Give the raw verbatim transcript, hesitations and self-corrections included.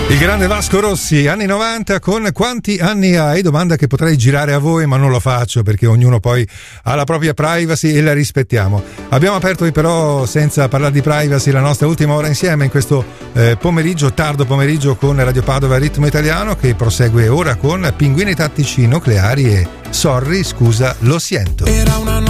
Il grande Vasco Rossi, anni novanta, con quanti anni hai? Domanda che potrei girare a voi, ma non lo faccio perché ognuno poi ha la propria privacy e la rispettiamo. Abbiamo aperto però, senza parlare di privacy, la nostra ultima ora insieme in questo eh, pomeriggio, tardo pomeriggio, con Radio Padova Ritmo Italiano, che prosegue ora con Pinguini Tattici Nucleari e Sorry, scusa, lo siento. Era una